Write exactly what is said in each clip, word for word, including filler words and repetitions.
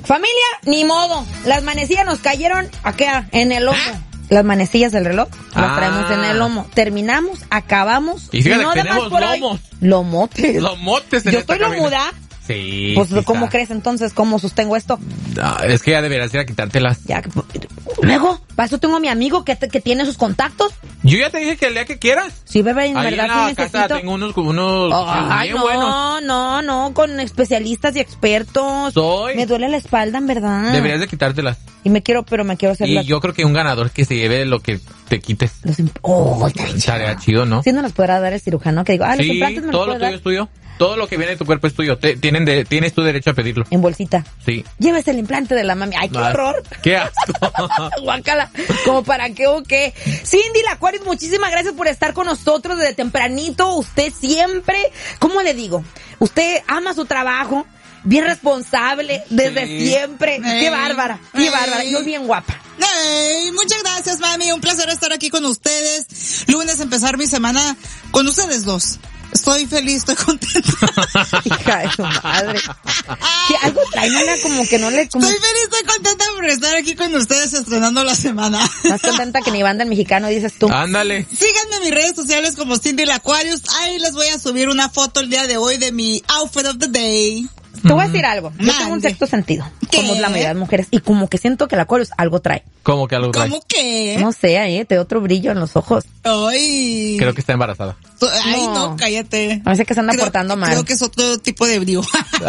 Familia, ni modo. Las manecillas nos cayeron acá, en el lomo. Las manecillas del reloj las Ah. traemos en el lomo. Terminamos, acabamos. Y fíjate no que de más tenemos por ahí. lomos. Lomotes. Lomotes en Yo esta estoy cabina. lomuda. Sí. Pues, sí ¿cómo está. crees entonces? ¿Cómo sostengo esto? Ah, es que ya deberías ir a quitártelas. Ya. Luego, para eso tengo a mi amigo que, que tiene sus contactos. Yo ya te dije que el día que quieras. Sí, bebé, en Ahí verdad en la sí casa necesito. tengo unos, unos Ay, bien no, buenos. no, no, con especialistas y expertos. Soy. Me duele la espalda, en verdad. Deberías de quitártelas. Y me quiero, pero me quiero hacer Y las... yo creo que un ganador que se lleve lo que te quites. los imp- Oh, está bien Estaría chido. chido, ¿no? Sí, no nos podrá dar el cirujano que digo, ah, los Sí, implantes me los todo lo puede tuyo dar es tuyo. Todo lo que viene de tu cuerpo es tuyo. Te- tienen de, tienes tu derecho a pedirlo. en bolsita. Sí. Llévese el implante de la mami. Ay, qué Más. horror. Qué asco. Guácala. ¿Como para qué o qué? Cindy Lacuaris, muchísimas gracias por estar con nosotros desde tempranito. Usted siempre, ¿cómo le digo? Usted ama su trabajo, bien responsable, desde Sí. siempre. Ey. Qué bárbara, qué Ey. bárbara. Yo bien guapa. Hey, muchas gracias, mami. Un placer estar aquí con ustedes. Lunes empezar mi semana con ustedes dos. Estoy feliz, estoy contenta. Hija de su madre. Que algo trae, no le- como que no le... Como... Estoy feliz, estoy contenta por estar aquí con ustedes estrenando la semana. Más contenta que ni banda el mexicano, dices tú. Ándale. Síganme en mis redes sociales como Cindy la Aquarius. Ahí les voy a subir una foto el día de hoy de mi outfit of the day. Te voy a decir algo. Yo tengo un Mande. sexto sentido. ¿Qué? Como la mayoría de mujeres. Y como que siento que la Aquarius algo trae. Como que algo trae. ¿Cómo que? No sé, eh, te da otro brillo en los ojos. Ay. Creo que está embarazada. Ay, No. no, cállate. A veces que se anda Creo- portando mal. Creo que es otro tipo de brío.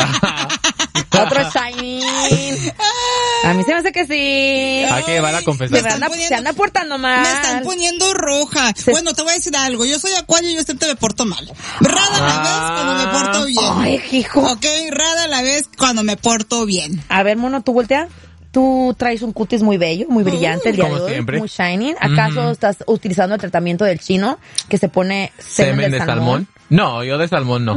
Otro shine. A mí se me hace que sí. Hay que llevar a Se, confesar. están anda, poniendo- se anda portando mal. Me están poniendo roja. Se- Bueno, te voy a decir algo. Yo soy acuario y yo siempre me porto mal. Rara la vez cuando me porto bien. Ay, hijo. Ok, rara la vez cuando me porto bien. A ver, mono, tú voltea. Tú traes un cutis muy bello, muy brillante el día Como de hoy, siempre. muy shining. ¿Acaso Ujú. estás utilizando el tratamiento del chino que se pone semen, ¿Semen de salmón? No, yo de salmón no.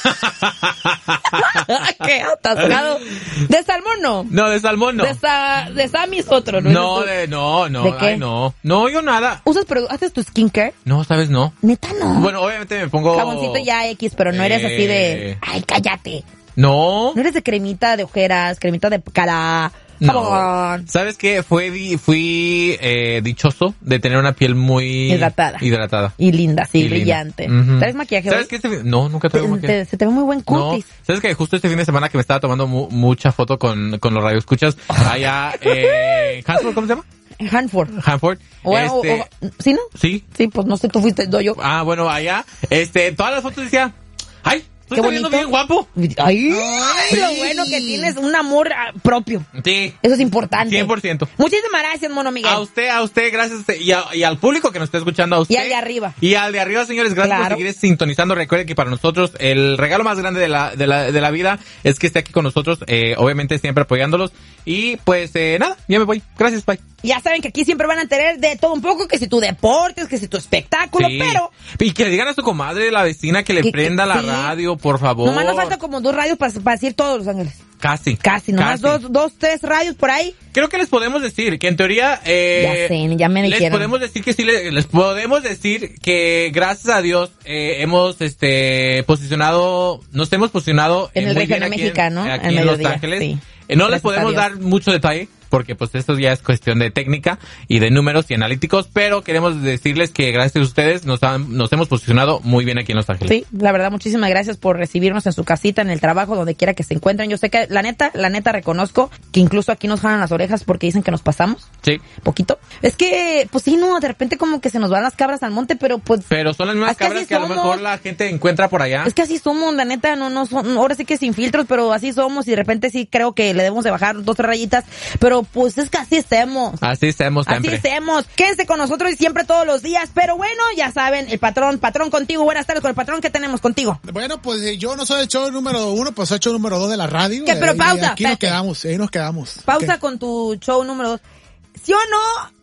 ¡Qué atascado! De salmón no. No, de salmón no. De, sa, de samis otro, ¿no? No, Eres tú. de, no, no. ¿De qué? Ay, no. No, yo nada. ¿Usas, produ- haces tu skincare? No, ¿sabes? No. Neta, no. Bueno, obviamente me pongo... Jaboncito ya X, pero no eres así de... Eh. Ay, cállate. No. No eres de cremita de ojeras, cremita de cara, No. jabón. ¿Sabes qué? Fue, di- fui eh, dichoso de tener una piel muy... Hidratada. Hidratada. Y linda, sí, Y linda. brillante. Ujú. ¿Traes maquillaje ¿Sabes hoy? qué? Este fin- No, nunca Te- traigo maquillaje. te- se te ve muy buen No, cutis. ¿sabes que justo este fin de semana que me estaba tomando mu- mucha foto con, con los radioescuchas allá, eh, Hanford, ¿cómo se llama? Hanford. Hanford. O, este, o- o- ¿Sí, no? sí. Sí, pues no sé, tú fuiste yo. Ah, bueno, allá, este, todas las fotos decía, ay, tú Qué estás viendo bonito. bien guapo. Ay, lo bueno que tienes un amor ah, propio. Sí. Eso es importante. cien por ciento. Muchísimas gracias, mono Miguel. A usted, a usted, gracias a usted, y, a- y al público que nos está escuchando, a usted. Y al de arriba. Y al de arriba, señores, gracias Claro. por seguir sintonizando. Recuerden que para nosotros el regalo más grande de la, de la, de la vida es que esté aquí con nosotros, eh, obviamente siempre apoyándolos. Y pues, eh, nada, ya me voy. Gracias, bye. Ya saben que aquí siempre van a tener de todo un poco, que si tu deportes, que si tu espectáculo, Sí. pero Y que le digan a su comadre, la vecina, que le Que- prenda la sí. radio, por favor. nomás nos falta como dos radios para, para decir todos Los Ángeles. Casi. Casi, nomás Casi. dos, dos, tres radios por ahí. Creo que les podemos decir que en teoría... Eh, Ya sé, ya me Les dijeron. podemos decir que sí, les, les podemos decir que gracias a Dios eh, hemos este posicionado, nos hemos posicionado En el muy bien regional aquí mexicano, en, aquí al en Los mediodía, Ángeles. sí. Eh, no Gracias les a podemos Dios. dar mucho detalle porque pues esto ya es cuestión de técnica y de números y analíticos, pero queremos decirles que gracias a ustedes nos, han, nos hemos posicionado muy bien aquí en Los Ángeles. Sí, la verdad, muchísimas gracias por recibirnos en su casita, en el trabajo, donde quiera que se encuentren. Yo sé que, la neta, la neta reconozco que incluso aquí nos jalan las orejas porque dicen que nos pasamos. Sí. Poquito. Es que, pues sí, no, de repente como que se nos van las cabras al monte, pero pues... Pero son las mismas Es que cabras así que a lo somos. mejor la gente encuentra por allá. Es que así somos, la neta, no, no son, ahora sí que sin filtros, pero así somos y de repente sí creo que le debemos de bajar dos, tres rayitas, pero pues es que así estemos. Así estamos Así siempre. estemos. Quédense con nosotros y siempre todos los días, pero bueno, ya saben, el patrón, patrón contigo, buenas tardes con el patrón, ¿qué tenemos contigo? Bueno, pues eh, yo no soy el show número uno, pues soy el show número dos de la radio. ¿Qué? Pero Eh, y pausa, aquí nos espérate. quedamos, ahí nos quedamos. Pausa ¿Qué? con tu show número dos. ¿Sí o no?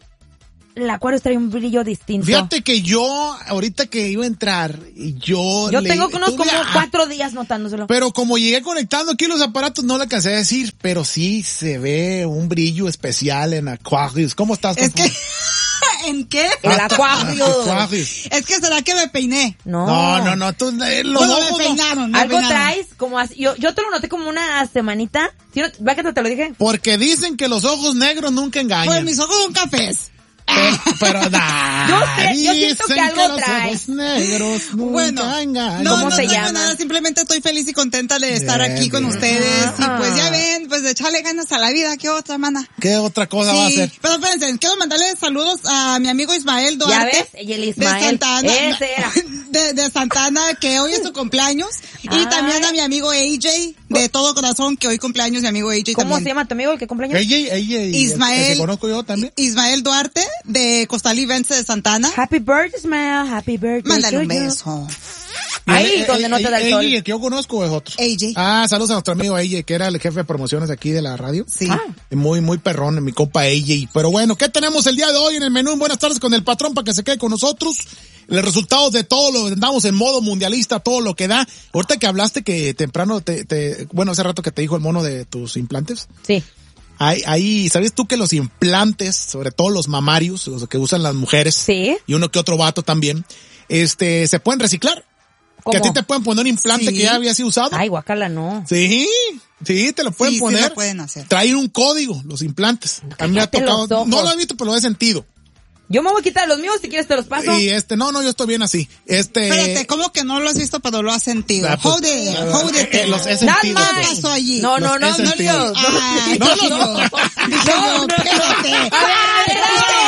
El Aquarius trae un brillo distinto. Fíjate que yo, ahorita que iba a entrar, yo... Yo le- tengo unos tuve como a- cuatro días notándoselo. Pero como llegué conectando aquí los aparatos, no le alcancé a decir, pero sí se ve un brillo especial en Aquarius. ¿Cómo estás, Es que compa? ¿En qué? El acuario. Acuario. Es que será que me peiné. No. No, no, no, tú, eh, los Bueno, ojos me no. peinaron. me Algo peinaron. traes como así. Yo, yo te lo noté como una semanita. ¿Sí, no? ¿Va que te, te lo dije? Porque dicen que los ojos negros nunca engañan. Pues mis ojos son cafés. Pero, pero nah, Yo sé, yo siento que dicen algo los traes. ojos negros nunca Bueno, engañan. no, ¿Cómo no se tengo llama? nada, simplemente estoy feliz y contenta de estar Bien, aquí con bien. ustedes. Y Ah. pues ya ven, pues de echarle ganas a la vida, ¿qué otra, mana? ¿Qué otra cosa va a Sí, hacer? pero espérense, quiero mandarle saludos a mi amigo Ismael Duarte. ¿Ya ves? Y el Ismael. De Santa Ana. Ese era. De, de Santa Ana, que hoy es su cumpleaños. Y Ay. también a mi amigo A J, de todo corazón, que hoy cumpleaños mi amigo A J ¿Cómo también. se llama tu amigo el que cumpleaños? Ella, ella, y el- Ismael. el que conozco yo también. Ismael Duarte, de Costal y Vence de Santana. Happy birthday, Ismael. Happy birthday. Mándale to un you. beso. Ahí Eh, donde eh, no te da el eh, sol. ella, el que yo conozco es otro. A J. Ah, saludos a nuestro amigo A J, que era el jefe de promociones aquí de la radio. Sí. Ah. Muy, muy perrón, mi compa A J. Pero bueno, ¿qué tenemos el día de hoy en el menú? Buenas tardes con el patrón para que se quede con nosotros. Los resultados de todo lo, andamos en modo mundialista, todo lo que da. Ahorita que hablaste que temprano te, te, bueno, hace rato que te dijo el mono de tus implantes. Sí. Ahí, ahí, ¿sabes tú que los implantes, sobre todo los mamarios, los que usan las mujeres? Sí. Y uno que otro vato también, este, se pueden reciclar? ¿Cómo? Que a ti te pueden poner un implante Sí. que ya había sido usado. Ay, guacala, no. Sí, sí, te lo pueden Sí, sí poner. lo pueden hacer. Traen un código, los implantes. A mí me ha Cállate tocado, los ojos. no lo he visto, pero lo he sentido. Yo me voy a quitar los míos, si quieres te los paso. Y este, no, no, yo estoy bien así. Este. Espérate, ¿cómo que no lo has visto pero lo has sentido? ah, pues, Hold it, eh, hold it. eh, los he Nada sentido. más. ¿Qué pues. pasó allí? No, no, Los no, he no, sentido. Dios. Ay, No, dije no, yo. no. Dije yo, espérate. A ver, a ver,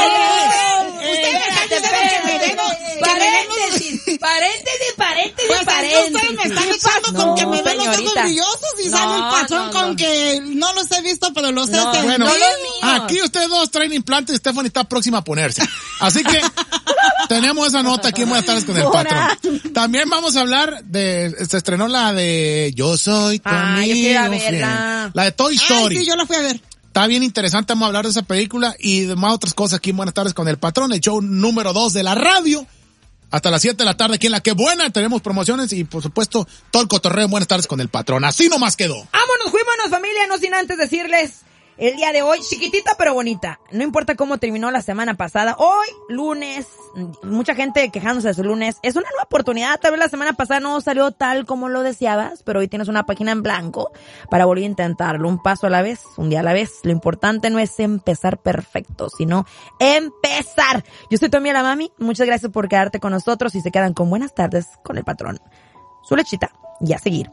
a ver. Ustedes Espérate, están diciendo que me espérate. vemos- que me Paréntesis, paréntesis, paréntesis, Pues paréntesis. ustedes me están echando No, con que me ven los ojos señorita. brillosos y No, sale el patrón no, con no. que no los he visto pero los he No, sentido. Bueno, no los míos. aquí ustedes dos traen implantes y Stephanie está próxima a ponerse. Así que tenemos esa nota aquí en Buenas tardes con el Ahora. patrón. También vamos a hablar de, se estrenó la de Yo soy tu Ah, yo amigo quiero ir a fiel. verla. La de Toy Story. Ay, sí, yo la fui a ver. Está bien interesante, vamos a hablar de esa película y de más otras cosas aquí en Buenas tardes con el patrón, el show número dos de la radio. Hasta las siete de la tarde aquí en La Que Buena tenemos promociones y por supuesto todo el cotorreo en Buenas tardes con el patrón. Así nomás quedó. Vámonos, fuímonos, familia, no sin antes decirles el día de hoy, chiquitita pero bonita. No importa cómo terminó la semana pasada, hoy, lunes, mucha gente quejándose de su lunes. Es una nueva oportunidad, tal vez la semana pasada no salió tal como lo deseabas, pero hoy tienes una página en blanco para volver a intentarlo, un paso a la vez, un día a la vez. Lo importante no es empezar perfecto, sino empezar. Yo soy tu amiga la mami, muchas gracias por quedarte con nosotros y se quedan con Buenas tardes con el patrón. Su lechita, y a seguir.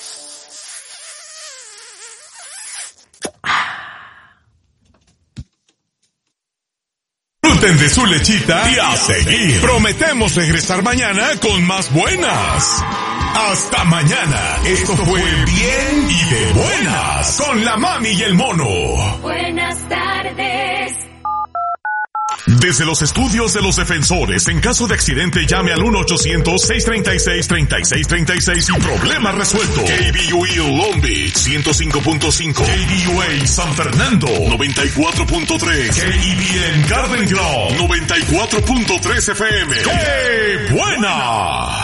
Disfruten de su lechita y a seguir. Prometemos regresar mañana con más buenas. Hasta mañana. Esto fue Bien y de Buenas con la mami y el mono. Buenas tardes. Desde los estudios de los defensores, en caso de accidente llame al uno ochocientos seiscientos treinta y seis, treinta y seis treinta y seis y problema resuelto. K B U E Long Beach ciento cinco punto cinco, K B U A San Fernando noventa y cuatro punto tres, K E B N Garden Grove noventa y cuatro punto tres F M. ¡Qué buena!